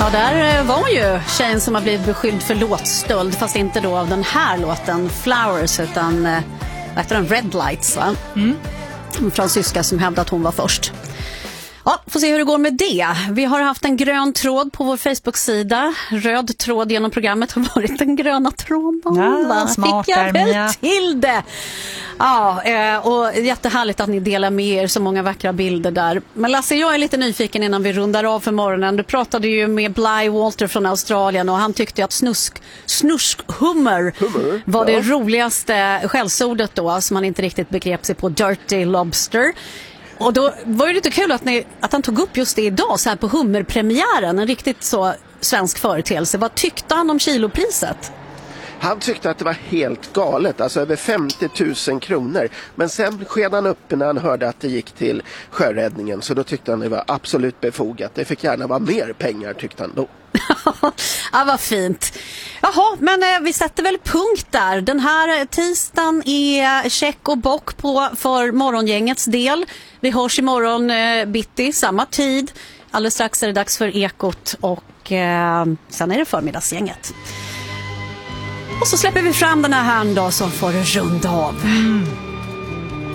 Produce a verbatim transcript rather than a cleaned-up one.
Ja, där var ju tjejen som har blivit beskylld för låtstöld, fast inte då av den här låten Flowers, utan vad heter den? Red Lights, va? Mm. En fransyska som hävdade att hon var först. Ja, får se hur det går med det. Vi har haft en grön tråd på vår Facebook-sida. Röd tråd genom programmet har varit den gröna tråden. Ja, smart fick jag där, väl Mia. till det. Ja, och jättehärligt att ni delar med er så många vackra bilder där. Men Lasse, jag är lite nyfiken innan vi rundar av för morgonen. Du pratade ju med Bly Walter från Australien och han tyckte att snusk, snuskhummer Hummer, var det ja. roligaste skällsordet då, som man inte riktigt begrep sig på, dirty lobster. Och då var det lite kul att, ni, att han tog upp just det idag så här på hummerpremiären, en riktigt så svensk företeelse. Vad tyckte han om kilopriset? Han tyckte att det var helt galet, alltså över femtio tusen kronor. Men sen sken han upp när han hörde att det gick till sjöräddningen, så då tyckte han det var absolut befogat. Det fick gärna vara mer pengar, tyckte han då. Ja, vad fint. Jaha, men eh, vi sätter väl punkt där. Den här tisdagen är check och bock på för morgongängets del. Vi hörs imorgon eh, bitti, samma tid. Alldeles strax är det dags för Ekot och eh, sen är det förmiddagsgänget. Och så släpper vi fram den här hand då som får runda av. Mm.